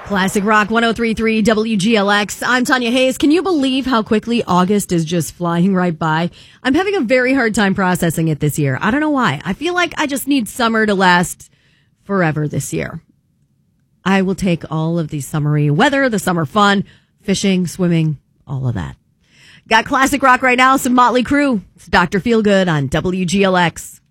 Classic Rock 103.3 WGLX. I'm Tanya Hayes. Can you believe how quickly August is just flying right by? I'm having a very hard time processing it this year. I don't know why. I feel like I just need summer to last forever this year. I will take all of the summery weather, the summer fun, fishing, swimming, all of that. Got classic rock right now, some Motley Crue. It's Dr. Feelgood on WGLX.